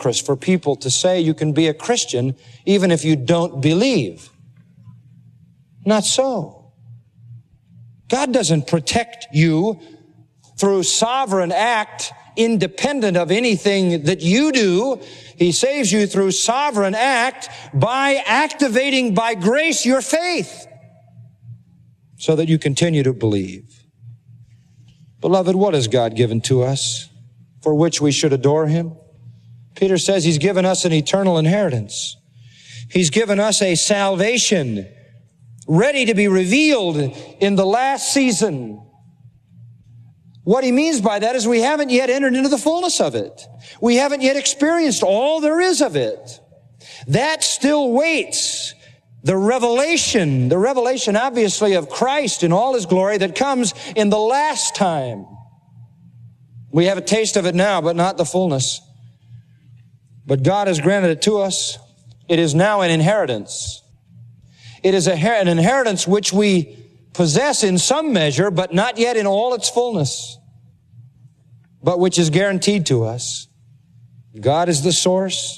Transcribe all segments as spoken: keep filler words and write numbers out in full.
ludicrous for people to say you can be a Christian even if you don't believe. Not so. God doesn't protect you through sovereign act independent of anything that you do. He saves you through sovereign act by activating by grace your faith so that you continue to believe. Beloved, what has God given to us for which we should adore Him? Peter says He's given us an eternal inheritance. He's given us a salvation ready to be revealed in the last season. What he means by that is we haven't yet entered into the fullness of it. We haven't yet experienced all there is of it. That still waits. The revelation, the revelation obviously of Christ in all His glory that comes in the last time. We have a taste of it now, but not the fullness. But God has granted it to us. It is now an inheritance. It is a, an inheritance which we possess in some measure, but not yet in all its fullness, but which is guaranteed to us. God is the source.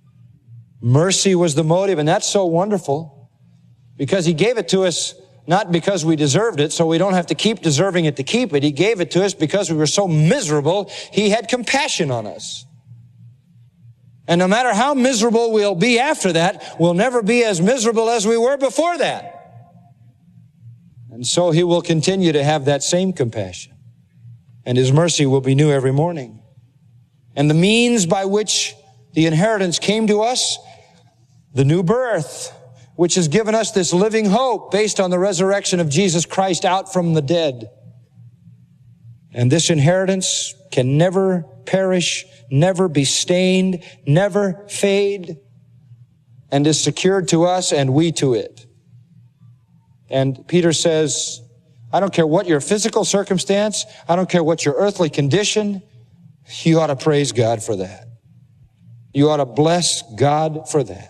Mercy was the motive, and that's so wonderful because He gave it to us not because we deserved it, so we don't have to keep deserving it to keep it. He gave it to us because we were so miserable, He had compassion on us. And no matter how miserable we'll be after that, we'll never be as miserable as we were before that. And so He will continue to have that same compassion. And His mercy will be new every morning. And the means by which the inheritance came to us, the new birth, which has given us this living hope based on the resurrection of Jesus Christ out from the dead. And this inheritance can never perish, never be stained, never fade, and is secured to us and we to it. And Peter says, I don't care what your physical circumstance, I don't care what your earthly condition, you ought to praise God for that. You ought to bless God for that.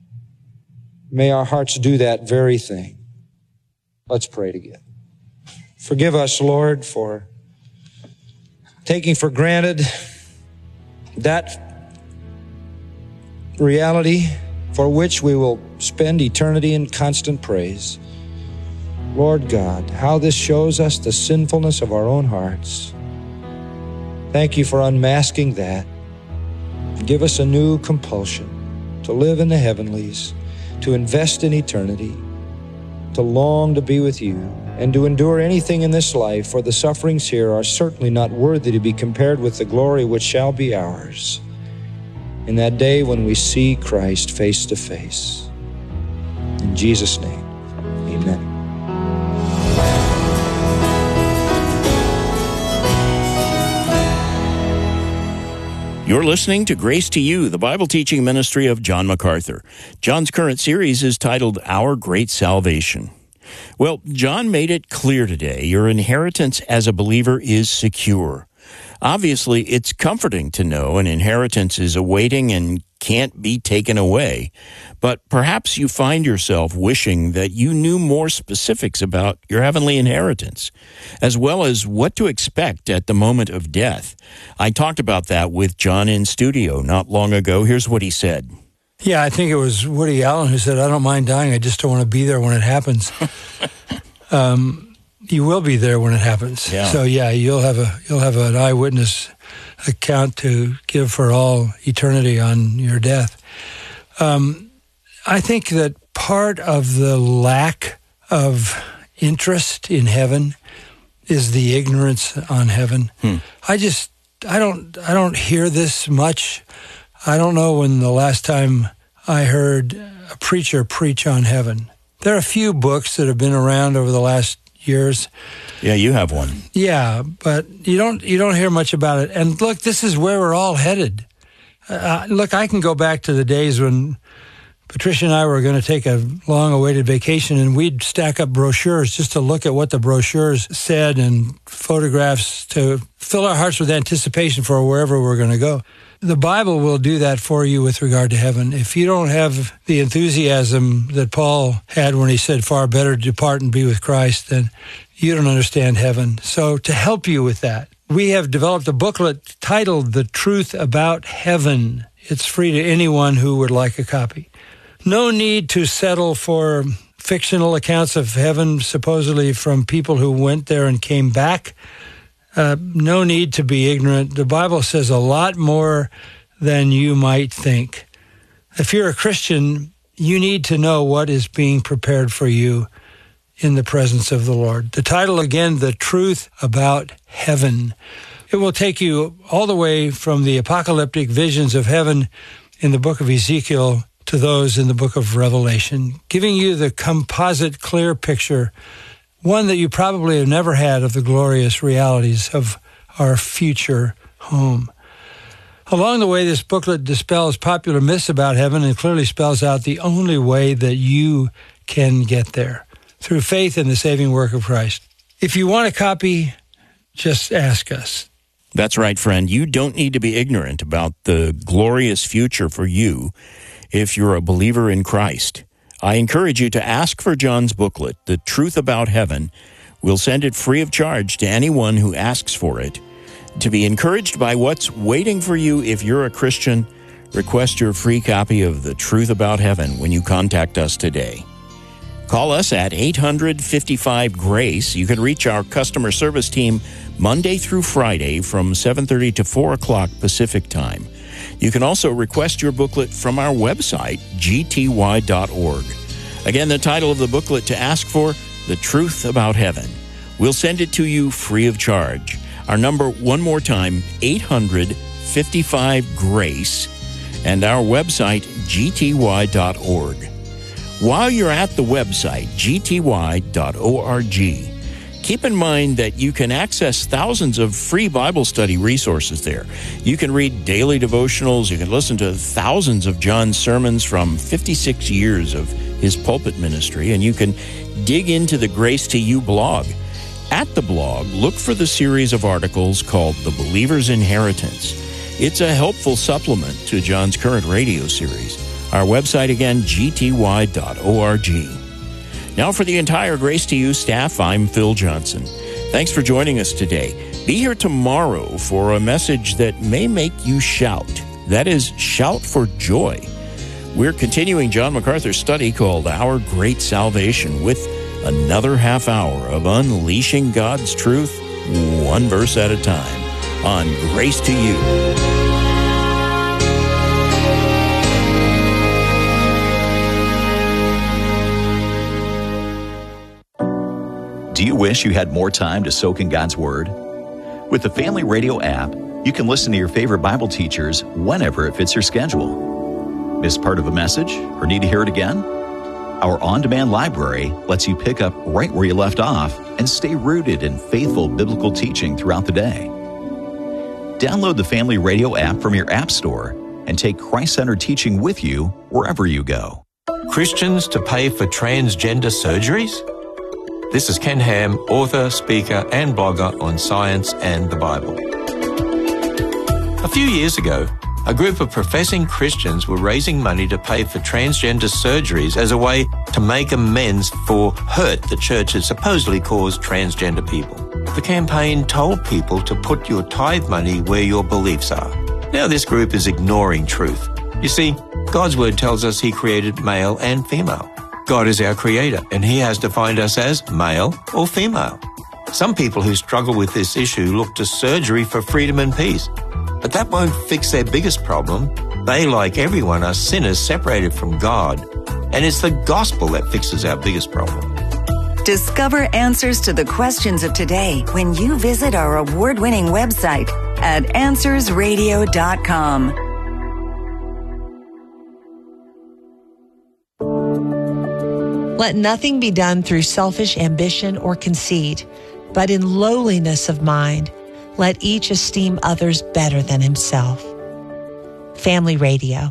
May our hearts do that very thing. Let's pray together. Forgive us, Lord, for taking for granted that reality for which we will spend eternity in constant praise. Lord God, how this shows us the sinfulness of our own hearts. Thank You for unmasking that. Give us a new compulsion to live in the heavenlies, to invest in eternity, to long to be with You, and to endure anything in this life, for the sufferings here are certainly not worthy to be compared with the glory which shall be ours in that day when we see Christ face to face. In Jesus' name, amen. You're listening to Grace to You, the Bible teaching ministry of John MacArthur. John's current series is titled Our Great Salvation. Well, John made it clear today your inheritance as a believer is secure. Obviously, it's comforting to know an inheritance is awaiting and can't be taken away. But perhaps you find yourself wishing that you knew more specifics about your heavenly inheritance, as well as what to expect at the moment of death. I talked about that with John in studio not long ago. Here's what he said. Yeah, I think it was Woody Allen who said, I don't mind dying, I just don't want to be there when it happens. um, you will be there when it happens. Yeah. So yeah, you'll have a you'll have an eyewitness account to give for all eternity on your death. Um, I think that part of the lack of interest in heaven is the ignorance on heaven. Hmm. I just I don't I don't hear this much. I don't know when the last time I heard a preacher preach on heaven. There are a few books that have been around over the last years. Yeah, you have one. Yeah, but you don't you don't hear much about it. And look, this is where we're all headed. Uh, look, I can go back to the days when Patricia and I were going to take a long-awaited vacation, and we'd stack up brochures just to look at what the brochures said and photographs to fill our hearts with anticipation for wherever we're going to go. The Bible will do that for you with regard to heaven. If you don't have the enthusiasm that Paul had when he said, far better to depart and be with Christ, then you don't understand heaven. So to help you with that, we have developed a booklet titled The Truth About Heaven. It's free to anyone who would like a copy. No need to settle for fictional accounts of heaven, supposedly from people who went there and came back. Uh, no need to be ignorant. The Bible says a lot more than you might think. If you're a Christian, you need to know what is being prepared for you in the presence of the Lord. The title again, The Truth About Heaven. It will take you all the way from the apocalyptic visions of heaven in the book of Ezekiel to those in the book of Revelation, giving you the composite, clear picture, one that you probably have never had, of the glorious realities of our future home. Along the way, this booklet dispels popular myths about heaven and clearly spells out the only way that you can get there, through faith in the saving work of Christ. If you want a copy, just ask us. That's right, friend. You don't need to be ignorant about the glorious future for you if you're a believer in Christ. I encourage you to ask for John's booklet, The Truth About Heaven. We'll send it free of charge to anyone who asks for it. To be encouraged by what's waiting for you if you're a Christian, request your free copy of The Truth About Heaven when you contact us today. Call us at eight hundred, fifty-five, GRACE. You can reach our customer service team Monday through Friday from seven thirty to four o'clock Pacific Time. You can also request your booklet from our website, g t y dot org. Again, the title of the booklet to ask for, The Truth About Heaven. We'll send it to you free of charge. Our number, one more time, eight hundred, fifty-five, GRACE, and our website, g t y dot org. While you're at the website, g t y dot org, keep in mind that you can access thousands of free Bible study resources there. You can read daily devotionals. You can listen to thousands of John's sermons from fifty-six years of his pulpit ministry, and you can dig into the Grace to You blog. At the blog, look for the series of articles called The Believer's Inheritance. It's a helpful supplement to John's current radio series. Our website again, g t y dot org. Now for the entire Grace to You staff, I'm Phil Johnson. Thanks for joining us today. Be here tomorrow for a message that may make you shout. That is, shout for joy. We're continuing John MacArthur's study called Our Great Salvation with another half hour of unleashing God's truth, one verse at a time, on Grace to You. Do you wish you had more time to soak in God's Word? With the Family Radio app, you can listen to your favorite Bible teachers whenever it fits your schedule. Miss part of a message or need to hear it again? Our on-demand library lets you pick up right where you left off and stay rooted in faithful biblical teaching throughout the day. Download the Family Radio app from your app store and take Christ-centered teaching with you wherever you go. Christians to pay for transgender surgeries? This is Ken Ham, author, speaker, and blogger on science and the Bible. A few years ago, a group of professing Christians were raising money to pay for transgender surgeries as a way to make amends for hurt the church had supposedly caused transgender people. The campaign told people to put your tithe money where your beliefs are. Now this group is ignoring truth. You see, God's Word tells us He created male and female. God is our creator, and He has defined us as male or female. Some people who struggle with this issue look to surgery for freedom and peace. But that won't fix their biggest problem. They, like everyone, are sinners separated from God. And it's the gospel that fixes our biggest problem. Discover answers to the questions of today when you visit our award-winning website at answers radio dot com. Let nothing be done through selfish ambition or conceit, but in lowliness of mind, let each esteem others better than himself. Family Radio.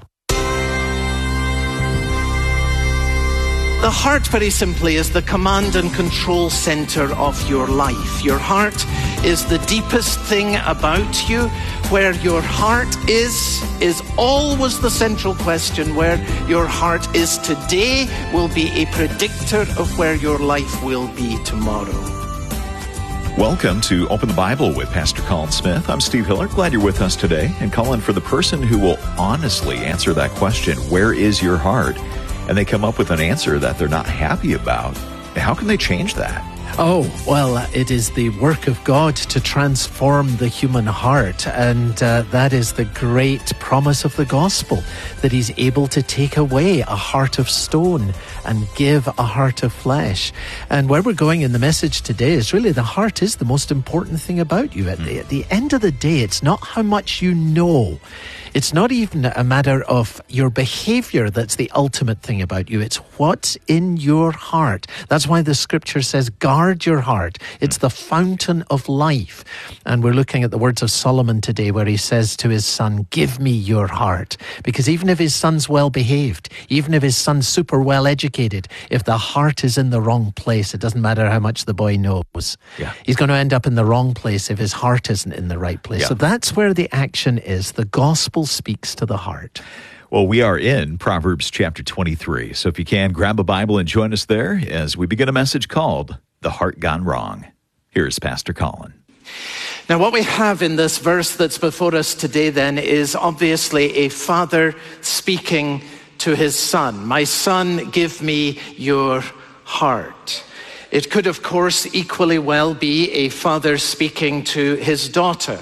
The heart, very simply, is the command and control center of your life. Your heart is the deepest thing about you. Where your heart is, is always the central question. Where your heart is today will be a predictor of where your life will be tomorrow. Welcome to Open the Bible with Pastor Colin Smith. I'm Steve Hiller. Glad you're with us today. And Colin, for the person who will honestly answer that question, where is your heart? And they come up with an answer that they're not happy about, how can they change that? Oh, well, it is the work of God to transform the human heart. And uh, that is the great promise of the gospel, that he's able to take away a heart of stone and give a heart of flesh. And where we're going in the message today is really the heart is the most important thing about you. At the, at the end of the day, it's not how much you know. It's not even a matter of your behavior that's the ultimate thing about you. It's what's in your heart. That's why the scripture says, guard your heart. It's the fountain of life. And we're looking at the words of Solomon today, where he says to his son, give me your heart. Because even if his son's well behaved, even if his son's super well educated, if the heart is in the wrong place, it doesn't matter how much the boy knows. Yeah. He's going to end up in the wrong place if his heart isn't in the right place. Yeah. So that's where the action is. The gospel speaks to the heart. Well, we are in Proverbs chapter twenty-three. So if you can, grab a Bible and join us there as we begin a message called The Heart Gone Wrong. Here's Pastor Colin. Now, what we have in this verse that's before us today then is obviously a father speaking to his son. My son, give me your heart. It could, of course, equally well be a father speaking to his daughter.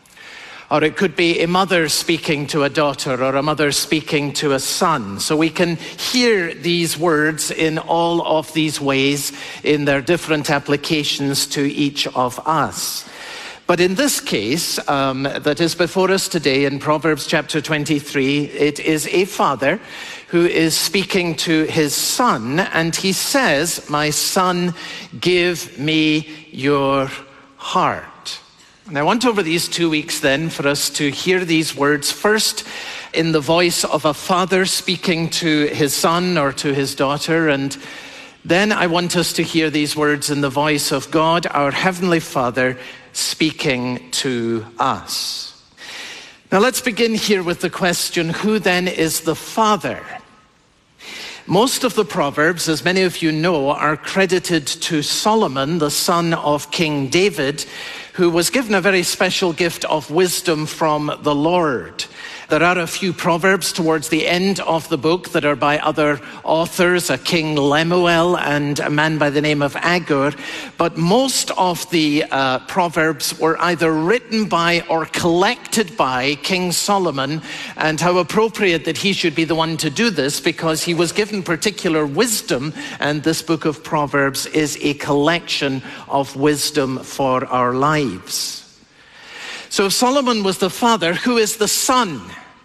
Or it could be a mother speaking to a daughter, or a mother speaking to a son. So we can hear these words in all of these ways in their different applications to each of us. But in this case, um, that is before us today in Proverbs chapter twenty-three, it is a father who is speaking to his son, and he says, my son, give me your heart. And I want over these two weeks then for us to hear these words first in the voice of a father speaking to his son or to his daughter, and then I want us to hear these words in the voice of God, our Heavenly Father, speaking to us. Now let's begin here with the question, who then is the father? Most of the Proverbs, as many of you know, are credited to Solomon, the son of King David, who was given a very special gift of wisdom from the Lord. There are a few Proverbs towards the end of the book that are by other authors, a King Lemuel and a man by the name of Agur. But most of the uh, Proverbs were either written by or collected by King Solomon. And how appropriate that he should be the one to do this, because he was given particular wisdom. And this book of Proverbs is a collection of wisdom for our lives. So if Solomon was the father, who is the son?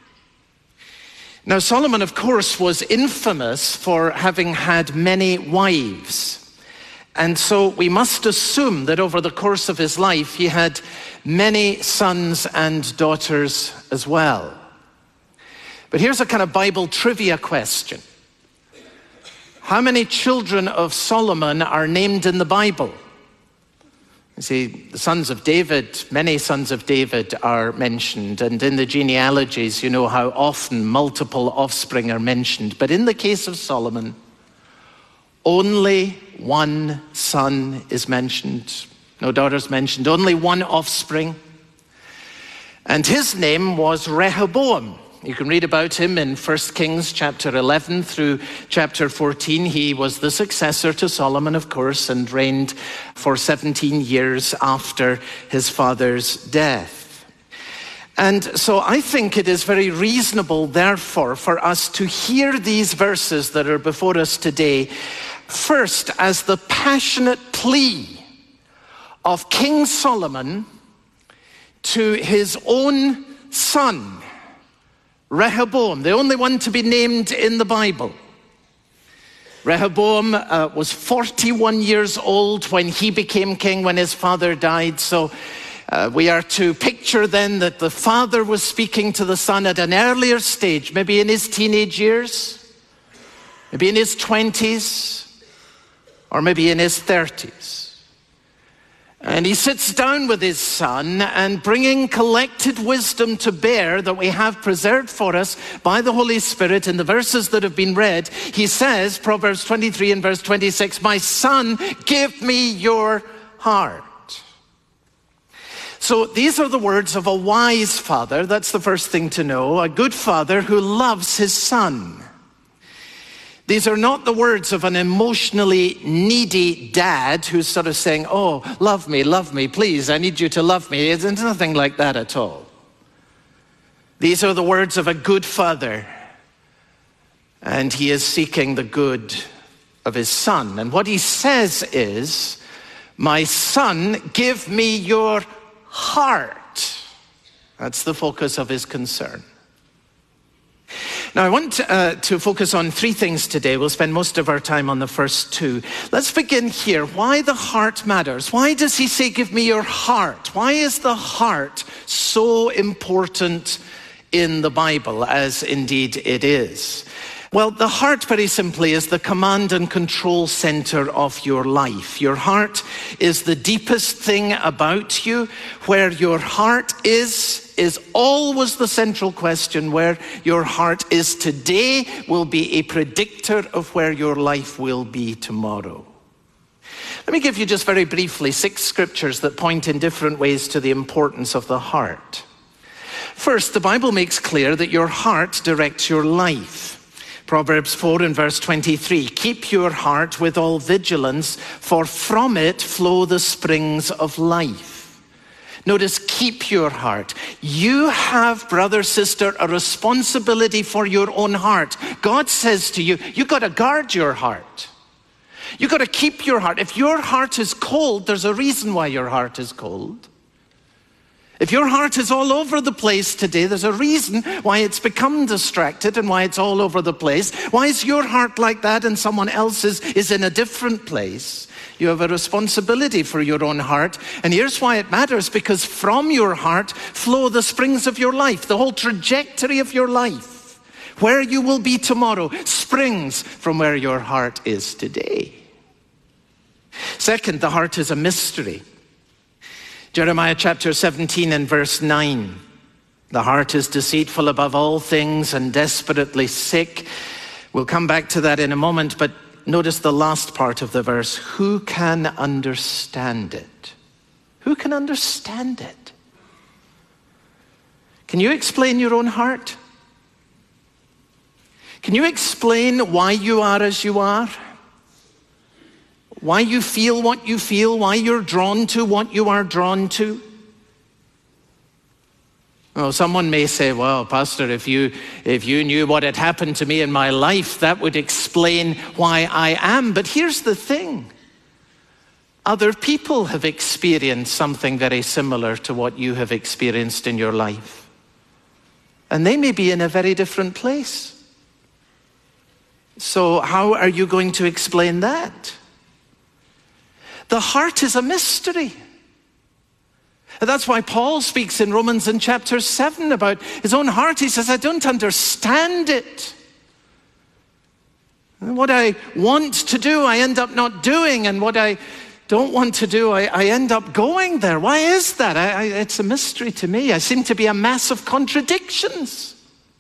Now, Solomon, of course, was infamous for having had many wives. And so we must assume that over the course of his life, he had many sons and daughters as well. But here's a kind of Bible trivia question. How many children of Solomon are named in the Bible? You see, the sons of David, many sons of David are mentioned. And in the genealogies, you know how often multiple offspring are mentioned. But in the case of Solomon, only one son is mentioned. No daughters mentioned, only one offspring. And his name was Rehoboam. You can read about him in First Kings chapter eleven through chapter fourteen. He was the successor to Solomon, of course, and reigned for seventeen years after his father's death. And so I think it is very reasonable, therefore, for us to hear these verses that are before us today, first as the passionate plea of King Solomon to his own son, Rehoboam, the only one to be named in the Bible. Rehoboam uh, was forty-one years old when he became king, when his father died. So uh, we are to picture then that the father was speaking to the son at an earlier stage, maybe in his teenage years, maybe in his twenties, or maybe in his thirties. And he sits down with his son, and bringing collected wisdom to bear that we have preserved for us by the Holy Spirit in the verses that have been read, he says, Proverbs twenty-three and verse twenty-six, my son, give me your heart. So these are the words of a wise father. That's the first thing to know. A good father who loves his son. These are not the words of an emotionally needy dad who's sort of saying, oh, love me, love me, please, I need you to love me. It's nothing like that at all. These are the words of a good father, and he is seeking the good of his son. And what he says is, my son, give me your heart. That's the focus of his concern. Now, I want uh, to focus on three things today. We'll spend most of our time on the first two. Let's begin here. Why the heart matters. Why does he say, give me your heart? Why is the heart so important in the Bible, as indeed it is? Well, the heart, very simply, is the command and control center of your life. Your heart is the deepest thing about you. Where your heart is, is always the central question. Where your heart is today will be a predictor of where your life will be tomorrow. Let me give you just very briefly six scriptures that point in different ways to the importance of the heart. First, the Bible makes clear that your heart directs your life. Proverbs four and verse twenty-three, keep your heart with all vigilance, for from it flow the springs of life. Notice, keep your heart. You have, brother, sister, a responsibility for your own heart. God says to you, you've got to guard your heart. You've got to keep your heart. If your heart is cold, there's a reason why your heart is cold. If your heart is all over the place today, there's a reason why it's become distracted and why it's all over the place. Why is your heart like that and someone else's is in a different place? You have a responsibility for your own heart. And here's why it matters, because from your heart flow the springs of your life, the whole trajectory of your life. Where you will be tomorrow springs from where your heart is today. Second, the heart is a mystery. Jeremiah chapter seventeen and verse nine. The heart is deceitful above all things and desperately sick. We'll come back to that in a moment, but notice the last part of the verse. Who can understand it? Who can understand it? Can you explain your own heart? Can you explain why you are as you are? Why you feel what you feel, why you're drawn to what you are drawn to? Oh, someone may say, well, Pastor, if you, if you knew what had happened to me in my life, that would explain why I am. But here's the thing. Other people have experienced something very similar to what you have experienced in your life. And they may be in a very different place. So how are you going to explain that? The heart is a mystery. And that's why Paul speaks in Romans in chapter seven about his own heart. He says, I don't understand it. And what I want to do, I end up not doing. And what I don't want to do, I, I end up going there. Why is that? I, I, it's a mystery to me. I seem to be a mass of contradictions.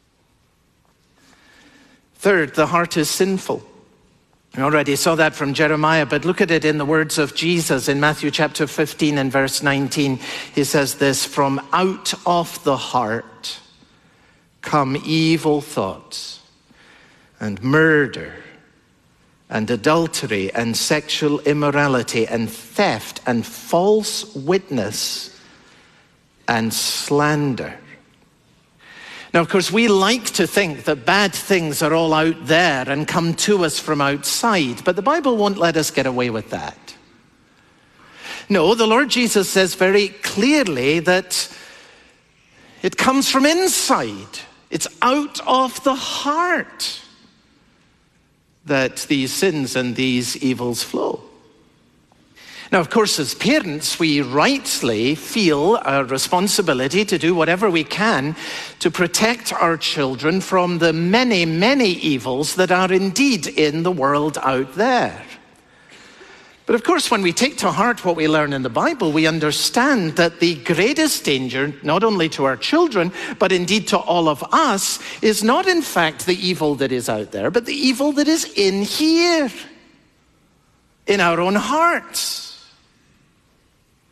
Third, the heart is sinful. We already saw that from Jeremiah, but look at it in the words of Jesus in Matthew chapter fifteen and verse nineteen. He says this, from out of the heart come evil thoughts and murder and adultery and sexual immorality and theft and false witness and slander. Now, of course, we like to think that bad things are all out there and come to us from outside, but the Bible won't let us get away with that. No, the Lord Jesus says very clearly that it comes from inside. It's out of the heart that these sins and these evils flow. Now, of course, as parents, we rightly feel a responsibility to do whatever we can to protect our children from the many, many evils that are indeed in the world out there. But of course, when we take to heart what we learn in the Bible, we understand that the greatest danger, not only to our children, but indeed to all of us, is not in fact the evil that is out there, but the evil that is in here, in our own hearts.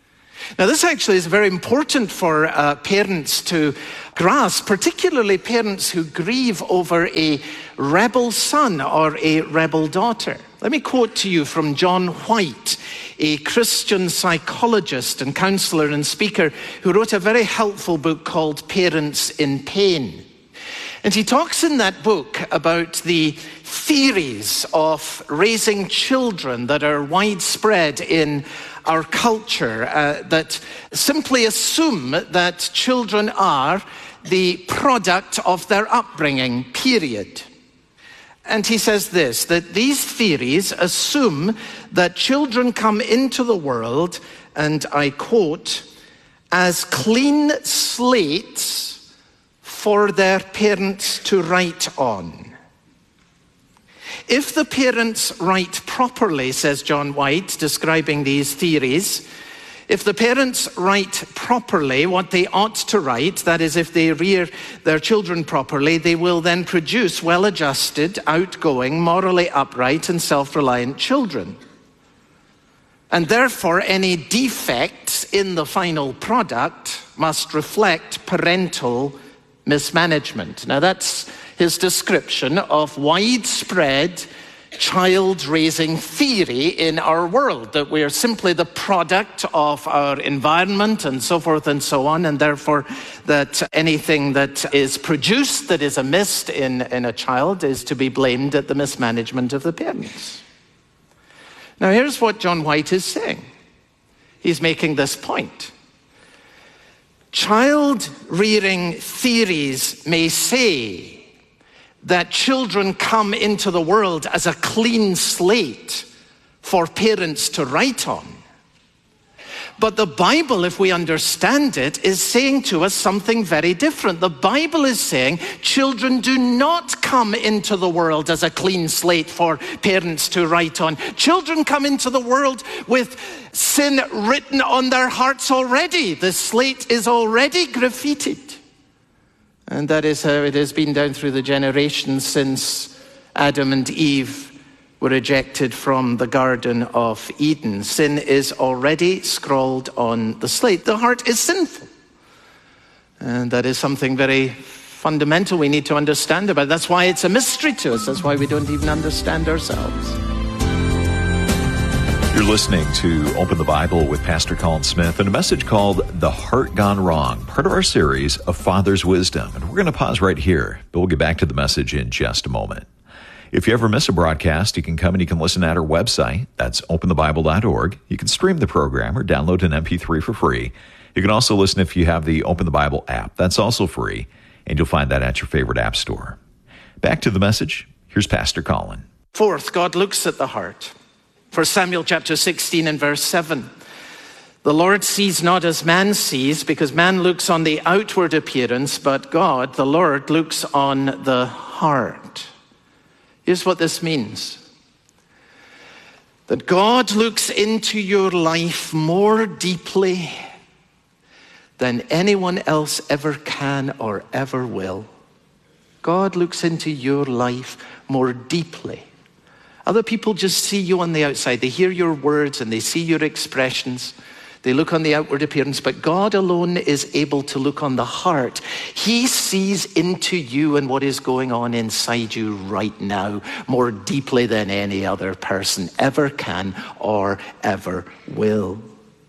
Now, this actually is very important for uh, parents to grasp, particularly parents who grieve over a rebel son or a rebel daughter. Let me quote to you from John White, a Christian psychologist and counselor and speaker who wrote a very helpful book called Parents in Pain. And he talks in that book about the theories of raising children that are widespread in our culture, uh, that simply assume that children are the product of their upbringing, period. And he says this, that these theories assume that children come into the world, and I quote, as clean slates for their parents to write on. If the parents write properly, says John White, describing these theories, if the parents write properly what they ought to write, that is, if they rear their children properly, they will then produce well-adjusted, outgoing, morally upright, and self-reliant children. And therefore, any defects in the final product must reflect parental mismanagement. Now, that's his description of widespread child-raising theory in our world, that we are simply the product of our environment and so forth and so on, and therefore that anything that is produced that is amiss in, in a child is to be blamed at the mismanagement of the parents. Now, here's what John White is saying. He's making this point. Child-rearing theories may say that children come into the world as a clean slate for parents to write on. But the Bible, if we understand it, is saying to us something very different. The Bible is saying children do not come into the world as a clean slate for parents to write on. Children come into the world with sin written on their hearts already. The slate is already graffitied. And that is how it has been down through the generations since Adam and Eve were ejected from the Garden of Eden. Sin is already scrawled on the slate. The heart is sinful. And that is something very fundamental we need to understand about it. That's why it's a mystery to us. That's why we don't even understand ourselves. You're listening to Open the Bible with Pastor Colin Smith and a message called The Heart Gone Wrong, part of our series of Father's Wisdom. And we're going to pause right here, but we'll get back to the message in just a moment. If you ever miss a broadcast, you can come and you can listen at our website. That's open the bible dot org. You can stream the program or download an M P three for free. You can also listen if you have the Open the Bible app. That's also free, and you'll find that at your favorite app store. Back to the message. Here's Pastor Colin. Fourth, God looks at the heart. First Samuel chapter sixteen and verse seven. The Lord sees not as man sees, because man looks on the outward appearance, but God, the Lord, looks on the heart. Here's what this means. That God looks into your life more deeply than anyone else ever can or ever will. God looks into your life more deeply. Other people just see you on the outside. They hear your words and they see your expressions. They look on the outward appearance, but God alone is able to look on the heart. He sees into you and what is going on inside you right now more deeply than any other person ever can or ever will.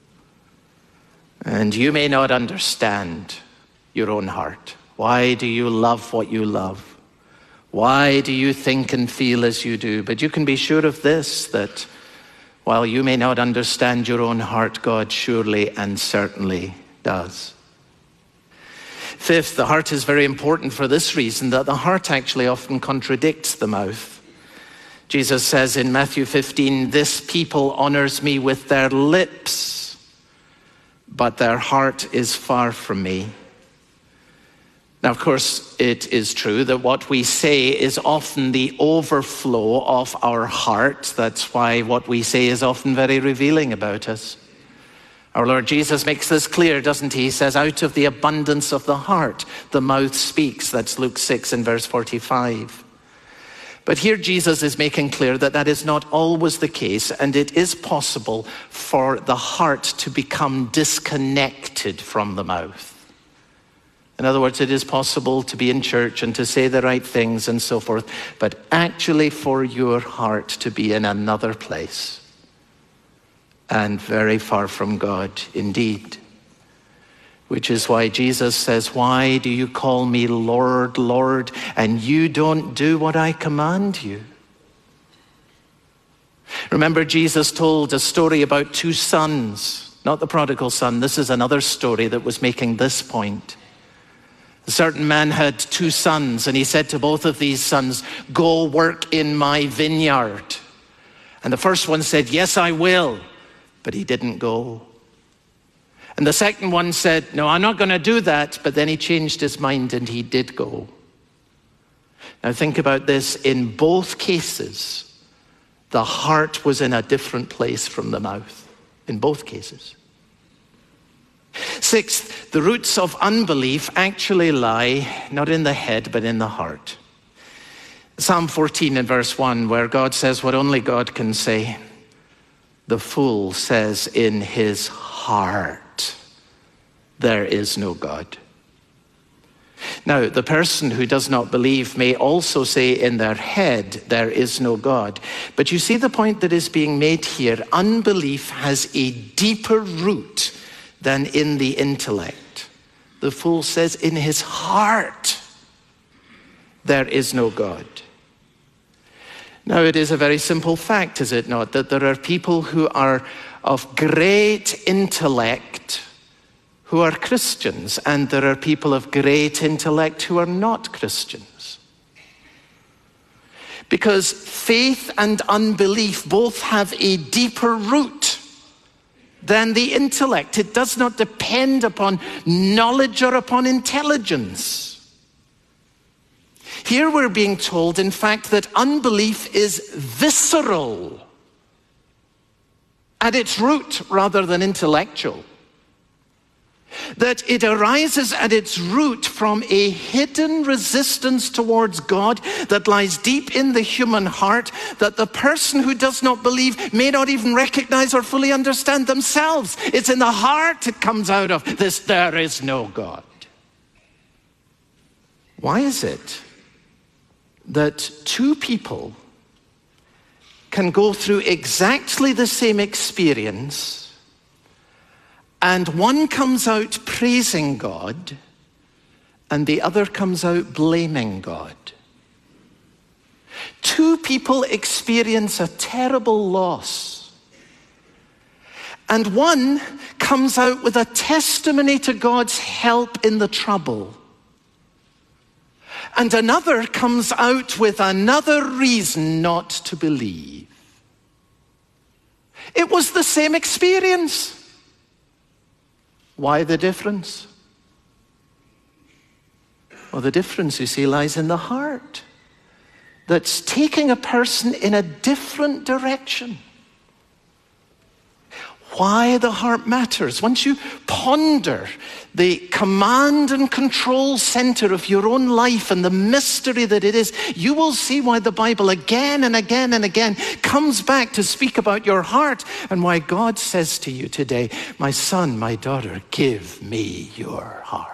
And you may not understand your own heart. Why do you love what you love? Why do you think and feel as you do? But you can be sure of this, that while you may not understand your own heart, God surely and certainly does. Fifth, the heart is very important for this reason, that the heart actually often contradicts the mouth. Jesus says in Matthew fifteen, "This people honors me with their lips, but their heart is far from me." Now, of course, it is true that what we say is often the overflow of our heart. That's why what we say is often very revealing about us. Our Lord Jesus makes this clear, doesn't he? He says, out of the abundance of the heart, the mouth speaks. That's Luke six and verse forty-five. But here Jesus is making clear that that is not always the case, and it is possible for the heart to become disconnected from the mouth. In other words, it is possible to be in church and to say the right things and so forth, but actually for your heart to be in another place and very far from God indeed. Which is why Jesus says, why do you call me Lord, Lord, and you don't do what I command you? Remember, Jesus told a story about two sons, not the prodigal son. This is another story that was making this point. A certain man had two sons, and he said to both of these sons, go work in my vineyard. And the first one said, yes, I will, but he didn't go. And the second one said, no, I'm not going to do that. But then he changed his mind and he did go. Now think about this. In both cases, the heart was in a different place from the mouth. In both cases. Sixth, the roots of unbelief actually lie not in the head, but in the heart. Psalm fourteen and verse one, where God says what only God can say. The fool says in his heart, there is no God. Now, the person who does not believe may also say in their head, there is no God. But you see the point that is being made here. Unbelief has a deeper root than in the intellect. The fool says in his heart, there is no God. Now, it is a very simple fact, is it not, that there are people who are of great intellect who are Christians, and there are people of great intellect who are not Christians. Because faith and unbelief both have a deeper root than the intellect. It does not depend upon knowledge or upon intelligence. Here we're being told, in fact, that unbelief is visceral at its root rather than intellectual. That it arises at its root from a hidden resistance towards God that lies deep in the human heart, that the person who does not believe may not even recognize or fully understand themselves. It's in the heart it comes out of this, there is no God. Why is it that two people can go through exactly the same experience and one comes out praising God and the other comes out blaming God? Two people experience a terrible loss, and one comes out with a testimony to God's help in the trouble, and another comes out with another reason not to believe. It was the same experience. Why the difference? Well, the difference, you see, lies in the heart that's taking a person in a different direction. Why the heart matters. Once you ponder the command and control center of your own life and the mystery that it is, you will see why the Bible again and again and again comes back to speak about your heart, and why God says to you today, my son, my daughter, give me your heart.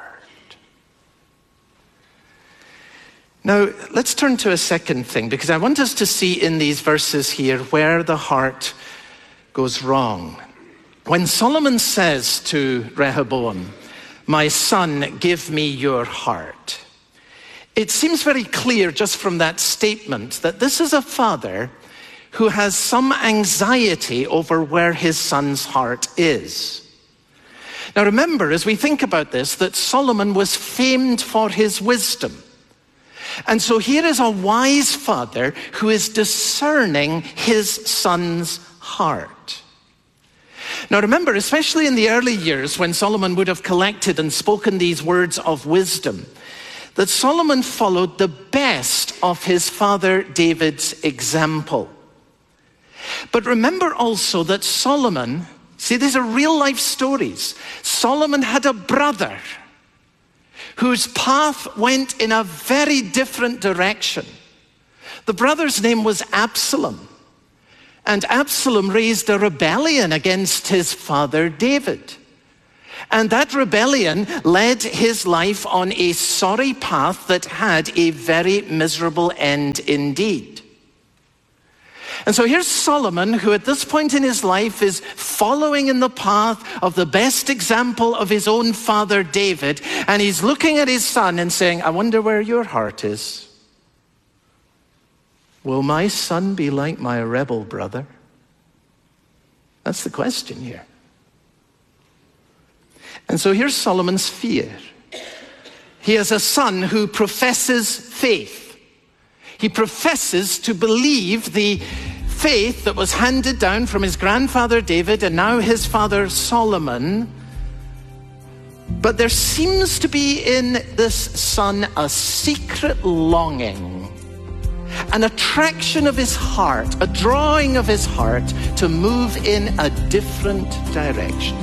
Now, let's turn to a second thing, because I want us to see in these verses here where the heart goes wrong. When Solomon says to Rehoboam, my son, give me your heart, it seems very clear just from that statement that this is a father who has some anxiety over where his son's heart is. Now remember, as we think about this, that Solomon was famed for his wisdom. And so here is a wise father who is discerning his son's heart. Now remember, especially in the early years when Solomon would have collected and spoken these words of wisdom, that Solomon followed the best of his father David's example. But remember also that Solomon, see, these are real life stories. Solomon had a brother whose path went in a very different direction. The brother's name was Absalom. And Absalom raised a rebellion against his father David. And that rebellion led his life on a sorry path that had a very miserable end indeed. And so here's Solomon, who at this point in his life is following in the path of the best example of his own father David. And he's looking at his son and saying, I wonder where your heart is. Will my son be like my rebel brother? That's the question here. And so here's Solomon's fear. He has a son who professes faith. He professes to believe the faith that was handed down from his grandfather David and now his father Solomon. But there seems to be in this son a secret longing, an attraction of his heart, a drawing of his heart to move in a different direction.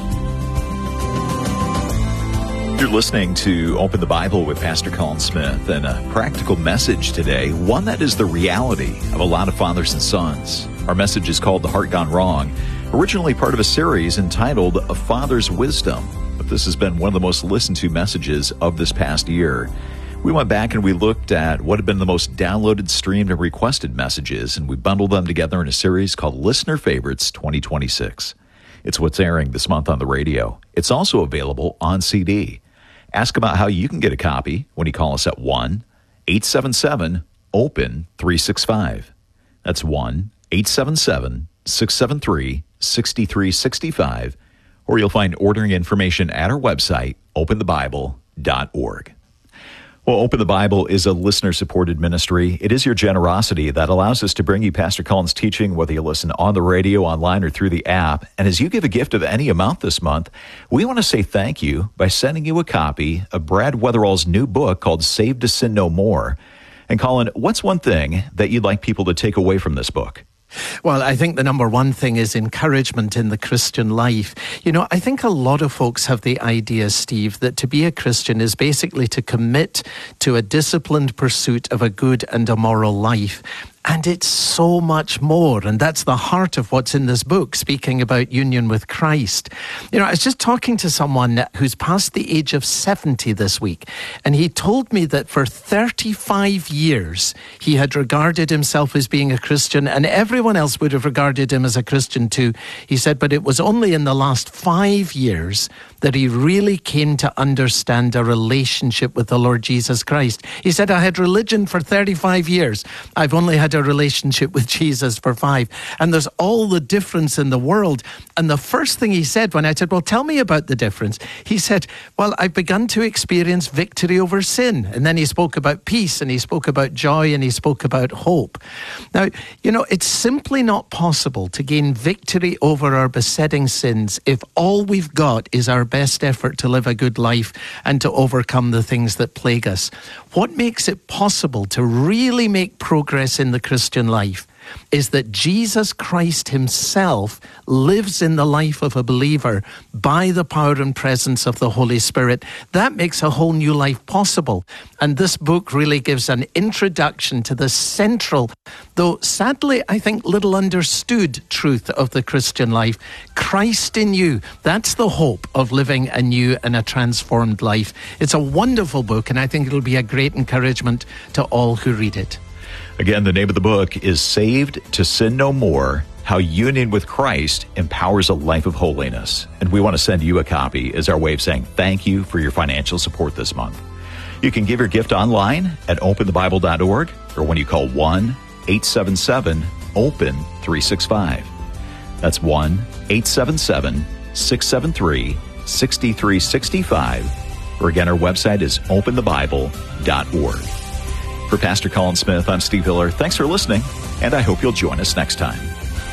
You're listening to Open the Bible with Pastor Colin Smith, and a practical message today, one that is the reality of a lot of fathers and sons. Our message is called The Heart Gone Wrong, originally part of a series entitled A Father's Wisdom, but this has been one of the most listened to messages of this past year. We went back and we looked at what had been the most downloaded, streamed, and requested messages, and we bundled them together in a series called Listener Favorites twenty twenty-six. It's what's airing this month on the radio. It's also available on C D. Ask about how you can get a copy when you call us at one eight seven seven open three six five. That's one eight seven seven six seven three six three six five, or you'll find ordering information at our website, open the bible dot org. Well, Open the Bible is a listener-supported ministry. It is your generosity that allows us to bring you Pastor Colin's teaching, whether you listen on the radio, online, or through the app. And as you give a gift of any amount this month, we want to say thank you by sending you a copy of Brad Weatherall's new book called Saved to Sin No More. And Colin, what's one thing that you'd like people to take away from this book? Well, I think the number one thing is encouragement in the Christian life. You know, I think a lot of folks have the idea, Steve, that to be a Christian is basically to commit to a disciplined pursuit of a good and a moral life. And it's so much more. And that's the heart of what's in this book, speaking about union with Christ. You know, I was just talking to someone who's past the age of seventy this week, and he told me that for thirty-five years, he had regarded himself as being a Christian, and everyone else would have regarded him as a Christian too. He said, but it was only in the last five years that he really came to understand a relationship with the Lord Jesus Christ. He said, I had religion for thirty-five years. I've only had a relationship with Jesus for five. And there's all the difference in the world. And the first thing he said when I said, well, tell me about the difference, he said, well, I've begun to experience victory over sin. And then he spoke about peace, and he spoke about joy, and he spoke about hope. Now, you know, it's simply not possible to gain victory over our besetting sins if all we've got is our best effort to live a good life and to overcome the things that plague us. What makes it possible to really make progress in the Christian life is that Jesus Christ himself lives in the life of a believer by the power and presence of the Holy Spirit. That makes a whole new life possible. And this book really gives an introduction to the central, though sadly, I think, little understood truth of the Christian life. Christ in you. That's the hope of living a new and a transformed life. It's a wonderful book, and I think it'll be a great encouragement to all who read it. Again, the name of the book is Saved to Sin No More, How Union with Christ Empowers a Life of Holiness. And we want to send you a copy as our way of saying thank you for your financial support this month. You can give your gift online at open the bible dot org or when you call one eight seven seven open three six five. That's one eight seven seven six seven three six three six five. Or again, our website is open the bible dot org. For Pastor Colin Smith, I'm Steve Hiller. Thanks for listening, and I hope you'll join us next time.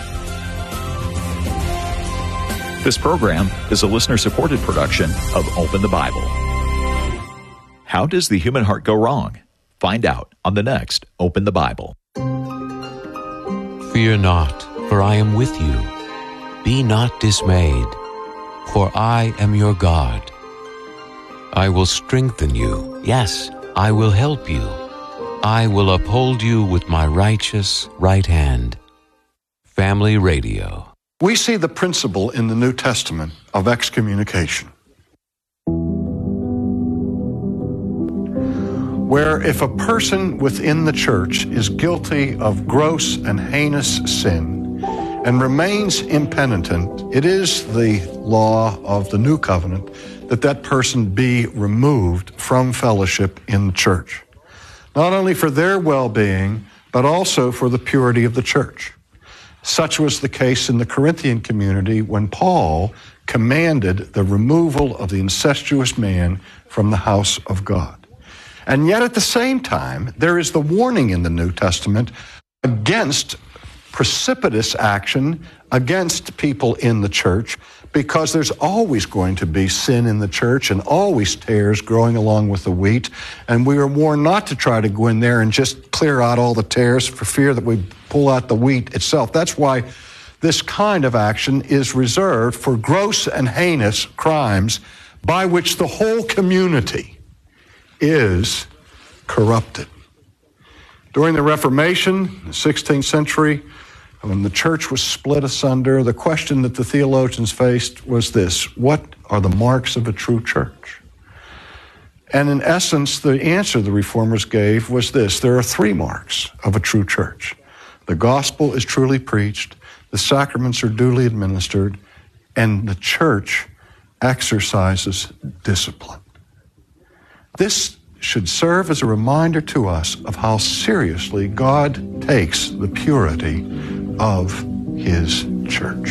This program is a listener-supported production of Open the Bible. How does the human heart go wrong? Find out on the next Open the Bible. Fear not, for I am with you. Be not dismayed, for I am your God. I will strengthen you. Yes, I will help you. I will uphold you with my righteous right hand. Family Radio. We see the principle in the New Testament of excommunication, where if a person within the church is guilty of gross and heinous sin and remains impenitent, it is the law of the New Covenant that that person be removed from fellowship in the church, not only for their well-being, but also for the purity of the church. Such was the case in the Corinthian community when Paul commanded the removal of the incestuous man from the house of God. And yet at the same time, there is the warning in the New Testament against precipitous action against people in the church, because there's always going to be sin in the church and always tares growing along with the wheat. And we are warned not to try to go in there and just clear out all the tares for fear that we pull out the wheat itself. That's why this kind of action is reserved for gross and heinous crimes by which the whole community is corrupted. During the Reformation, the sixteenth century, when the church was split asunder, the question that the theologians faced was this: what are the marks of a true church? And in essence, the answer the reformers gave was this: there are three marks of a true church. The gospel is truly preached, the sacraments are duly administered, and the church exercises discipline. This should serve as a reminder to us of how seriously God takes the purity of His church.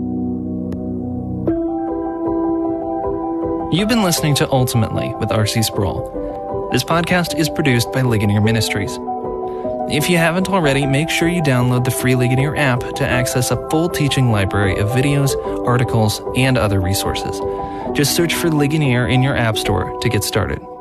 You've been listening to Ultimately with R C Sproul. This podcast is produced by Ligonier Ministries. If you haven't already, make sure you download the free Ligonier app to access a full teaching library of videos, articles, and other resources. Just search for Ligonier in your app store to get started.